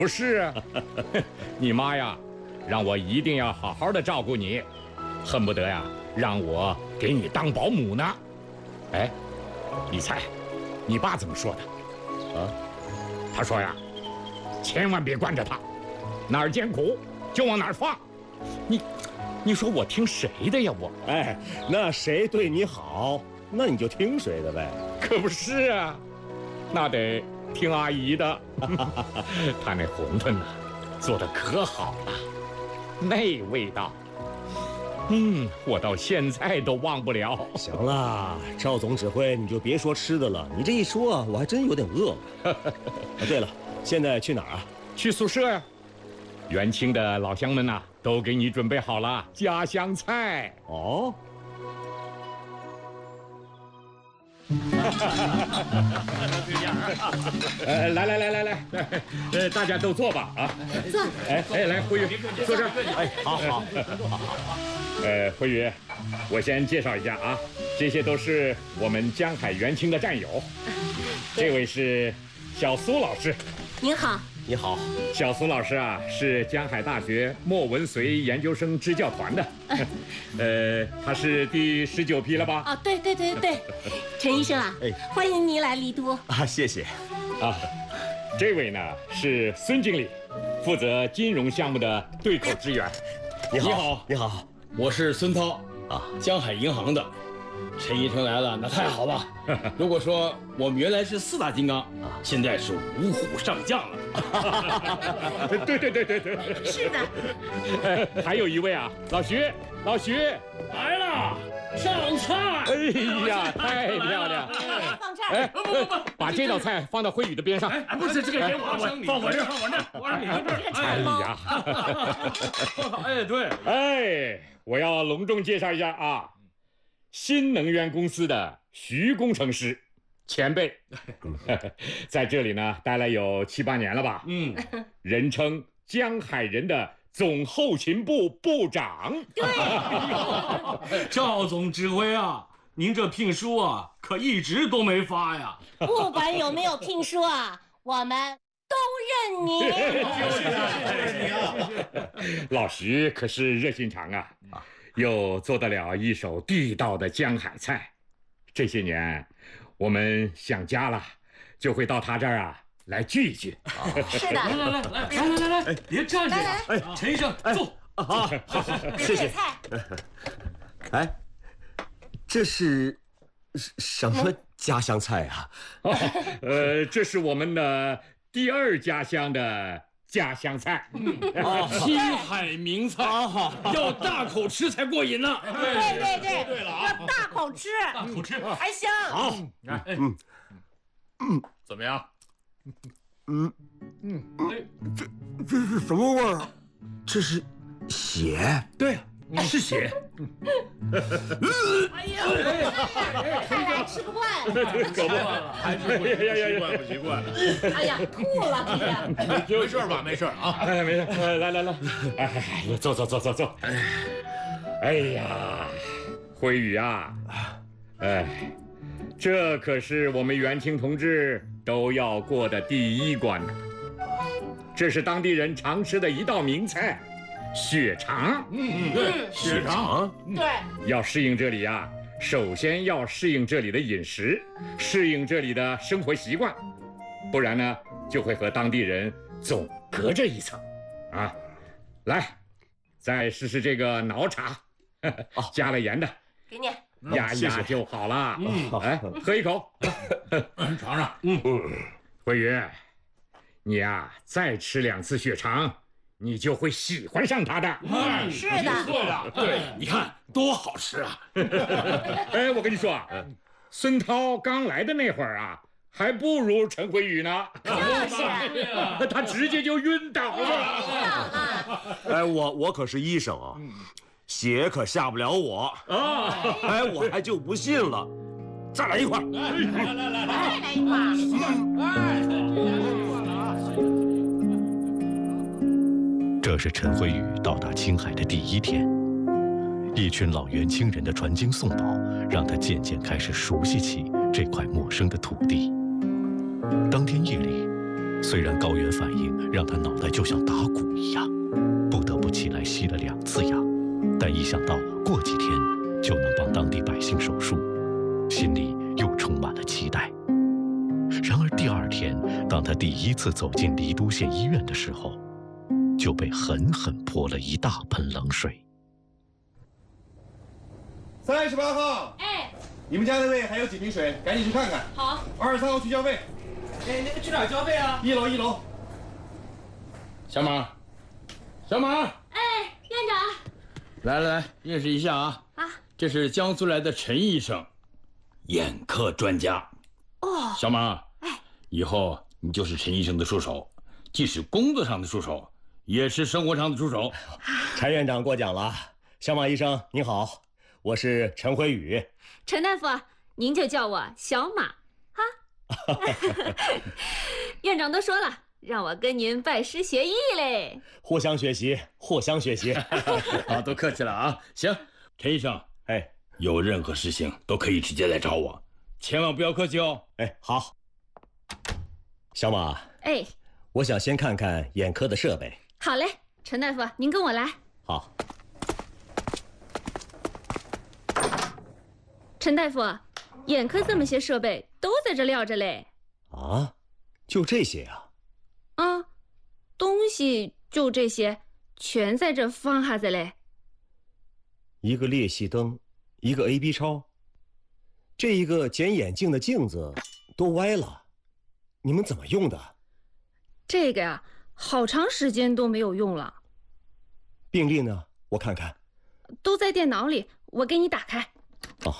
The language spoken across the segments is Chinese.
不是啊，你妈呀，让我一定要好好的照顾你，恨不得呀让我给你当保姆呢。哎，你猜，你爸怎么说的？啊？他说呀，千万别惯着他，哪儿艰苦就往哪儿放。你说我听谁的呀？我哎，那谁对你好，那你就听谁的呗。 可不是啊，那得听阿姨的。她那馄饨呢，做的可好了，那味道，我到现在都忘不了。 行了，赵总指挥，你就别说吃的了。你这一说，我还真有点饿了。对了，现在去哪儿啊？ 去宿舍呀。元清的老乡们呐，都给你准备好了家乡菜。 哦。 来，大家都坐吧啊！ 坐。 哎，来，慧宇，坐这儿。 哎，好。 慧宇，我先介绍一下啊，这些都是我们江海元清的战友。这位是小苏老师。 您好。 你好， 小苏老师啊，是江海大学莫文绥研究生支教团的，他是第19批了吧？ 哦，对，陈医生啊，欢迎您来丽都啊，谢谢。 啊，这位呢是孙经理，负责金融项目的对口支援。 你好， 我是孙涛啊， 江海银行的。陈医生来了，那太好了。如果说我们原来是4大金刚，现在是5虎上将了。 对， 是的。 还有一位啊，老徐来了，上菜。 哎呀，太漂亮！ 放这儿。 不， 把这道菜放到慧宇的边上。 哎，不是这个给我，放我这，我让你这。 哎呀， 哎，对， 哎，我要隆重介绍一下啊。新能源公司的徐工程师前辈，在这里呢待了有7、8年了吧？人称江海人的总后勤部部长。 对， 赵总指挥啊，您这聘书啊，可一直都没发呀。 不管有没有聘书啊，我们都认您。 就是你啊！老徐可是热心肠啊。又做得了一手地道的江海菜，这些年我们想家了，就会到他这儿啊来聚一聚。 是的， 来，别站着呀！哎，陈医生坐。 好，谢谢。哎，这是什么家乡菜啊？ 这是我们的第2家乡的家乡菜， 青海名菜，要大口吃才过瘾呢。 对了啊，要大口吃，还香。 好， 怎么样？ 这是什么味儿？这是血。 对，是血。 哎呀，看来吃不惯。 可不， 还是不习惯。 哎呀，吐了！ 没事吧？没事啊。 哎，没事。来，哎，坐。哎呀，辉宇啊，哎，这可是我们元清同志都要过的第1关呢。这是当地人常吃的一道名菜。血肠， 对，血肠， 对， 要适应这里啊，首先要适应这里的饮食，适应这里的生活习惯，不然呢，就会和当地人总隔着一层，啊，来，再试试这个脑茶，加了盐的， 给你压就好了。哎，喝一口， 尝尝。 慧宇，你呀，再吃2次血肠。你就会喜欢上他的。 是的， 对，你看多好吃啊！ 哎，我跟你说啊，孙涛刚来的那会儿啊，还不如陈慧宇呢。 就是他直接就晕倒了。 哎，我可是医生啊，血可吓不了我啊！哎，我还就不信了，再来一块。 再来一块。 这是陈慧宇到达青海的第1天，一群老元清人的传经送宝，让他渐渐开始熟悉起这块陌生的土地。当天夜里， 虽然高原反应让他脑袋就像打鼓一样，不得不起来吸了2次氧，但一想到过几天就能帮当地百姓手术，心里又充满了期待。然而第2天，当他第一次走进黎都县医院的时候，就被狠狠泼了一大盆冷水。 38号， 哎， 你们家那位还有几瓶水，赶紧去看看。 好。 23号去交费。 哎，那个去哪儿交费啊 1楼。 小马，小马， 哎，院长。 来，认识一下啊。 啊， 这是江苏来的陈医生，眼科专家。 哦。 小马， 哎， 以后你就是陈医生的助手，既是工作上的助手，也是生活上的助手。 陈院长过奖了。小马医生您好，我是陈辉宇。 陈大夫，您就叫我小马哈。院长都说了，让我跟您拜师学艺嘞。 互相学习，互相学习。 好，都客气了啊。行，陈医生， 哎， 有任何事情都可以直接来找我，千万不要客气哦。 哎，好。小马， 哎， 我想先看看眼科的设备。 好嘞，陈大夫，您跟我来。 好。 陈大夫，眼科这么些设备都在这撂着嘞。 啊，就这些呀？ 啊，东西就这些，全在这放下子嘞。 一个裂隙灯，一个 AB 超，这一个捡眼镜的镜子都歪了，你们怎么用的？ 这个呀，好长时间都没有用了。 病历呢？我看看。 都在电脑里，我给你打开。 哦。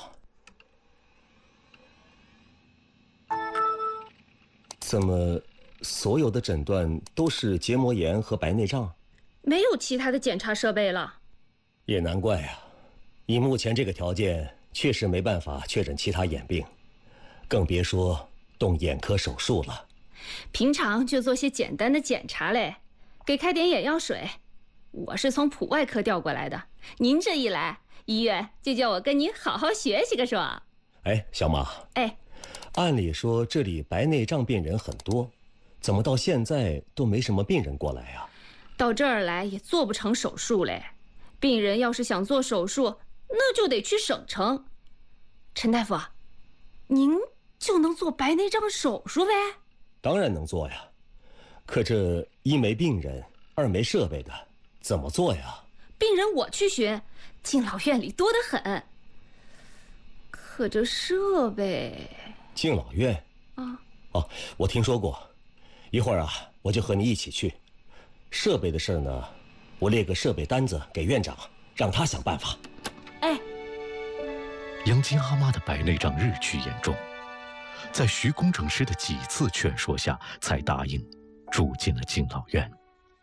怎么，所有的诊断都是结膜炎和白内障？ 没有其他的检查设备了。 也难怪啊，以目前这个条件，确实没办法确诊其他眼病，更别说动眼科手术了。 平常就做些简单的检查嘞，给开点眼药水。我是从普外科调过来的，您这一来，医院就叫我跟您好好学习个说。 哎，小马。 哎。 按理说这里白内障病人很多，怎么到现在都没什么病人过来啊？ 到这儿来也做不成手术嘞。病人要是想做手术，那就得去省城。陈大夫，您就能做白内障手术呗？ 当然能做呀，可这一没病人，二没设备的，怎么做呀？ 病人我去寻，敬老院里多得很。可这设备…… 敬老院啊？ 哦，我听说过。一会儿啊，我就和你一起去。设备的事呢，我列个设备单子给院长，让他想办法。 哎。 杨金阿妈的白内障日趋严重，在徐工程师的几次劝说下，才答应住进了敬老院。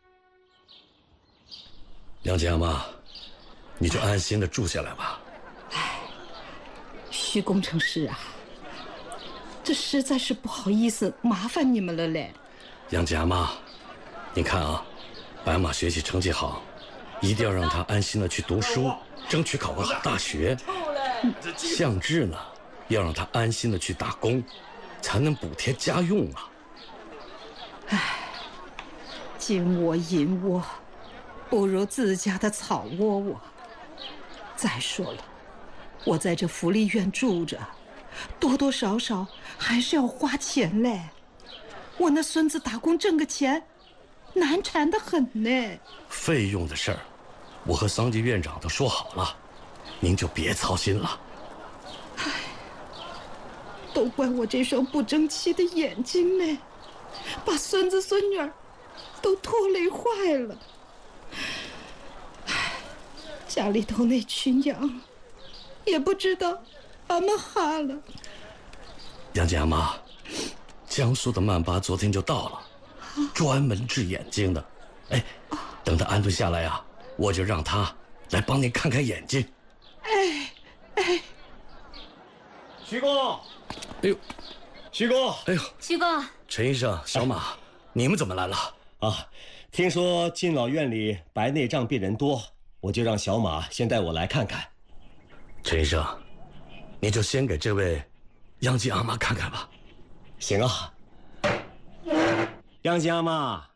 杨金阿妈，你就安心的住下来吧。 哎，徐工程师啊，这实在是不好意思麻烦你们了嘞。 杨金阿妈，你看啊，白马学习成绩好，一定要让他安心的去读书，争取考个好大学。向志呢，要让他安心的去打工，才能补贴家用啊。 唉，金窝银窝，不如自家的草窝窝。再说了，我在这福利院住着，多多少少还是要花钱嘞。我那孙子打工挣个钱，难缠得很呢。 费用的事儿，我和桑吉院长都说好了，您就别操心了。 唉，都怪我这双不争气的眼睛呢，把孙子孙女儿都拖累坏了。唉，家里头那群羊，也不知道俺们哈了。 杨金阿妈，江苏的曼巴昨天就到了，专门治眼睛的。哎，等他安顿下来呀，我就让他来帮您看看眼睛。 哎哎， 徐工， 哎呦， 徐工， 哎呦， 徐工， 陈医生、小马，你们怎么来了？ 啊，听说敬老院里白内障病人多，我就让小马先带我来看看。 陈医生，你就先给这位杨金阿妈看看吧。 行啊。 杨家嘛，